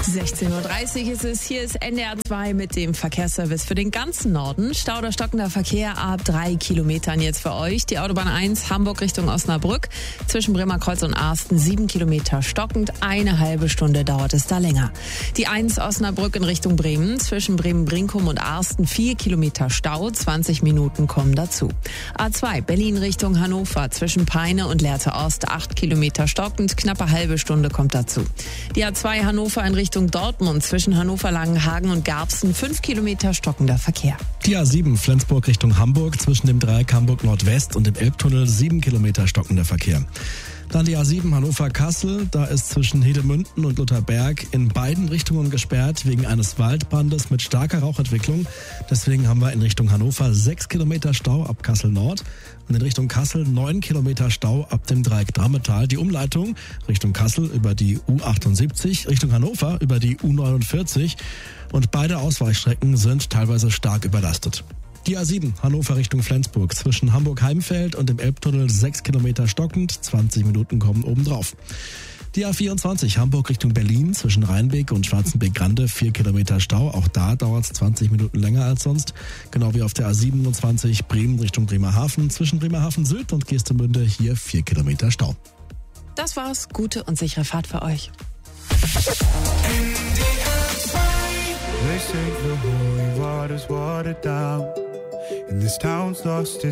16:30 Uhr ist es. Hier ist NDR 2 mit dem Verkehrsservice für den ganzen Norden. Stau oder stockender Verkehr ab 3 Kilometern jetzt für euch. Die Autobahn 1 Hamburg Richtung Osnabrück. Zwischen Bremerkreuz und Arsten 7 Kilometer stockend. Eine halbe Stunde dauert es da länger. Die 1 Osnabrück in Richtung Bremen. Zwischen Bremen-Brinkum und Arsten 4 Kilometer Stau. 20 Minuten kommen dazu. A2 Berlin Richtung Hannover. Zwischen Peine und Lehrte Ost 8 Kilometer stockend. Knappe halbe Stunde kommt dazu. Die A2 Hannover in Richtung Dortmund zwischen Hannover-Langenhagen und Garbsen 5 Kilometer stockender Verkehr. Die A7 Flensburg Richtung Hamburg zwischen dem Dreieck Hamburg Nordwest und dem Elbtunnel 7 Kilometer stockender Verkehr. Dann die A7 Hannover-Kassel, da ist zwischen Hedemünden und Lutherberg in beiden Richtungen gesperrt wegen eines Waldbrandes mit starker Rauchentwicklung. Deswegen haben wir in Richtung Hannover 6 Kilometer Stau ab Kassel Nord und in Richtung Kassel 9 Kilometer Stau ab dem Dreieck Drammetal. Die Umleitung Richtung Kassel über die U78, Richtung Hannover über die U49 und beide Ausweichstrecken sind teilweise stark überlastet. Die A7 Hannover Richtung Flensburg zwischen Hamburg-Heimfeld und dem Elbtunnel 6 Kilometer stockend, 20 Minuten kommen obendrauf. Die A24 Hamburg Richtung Berlin zwischen Rheinbeek und Schwarzenbeek-Grande 4 Kilometer Stau. Auch da dauert es 20 Minuten länger als sonst. Genau wie auf der A27 Bremen Richtung Bremerhaven zwischen Bremerhaven Süd und Geestemünde hier 4 Kilometer Stau. Das war's. Gute und sichere Fahrt für euch. They say the holy water's watered down, and this town's lost its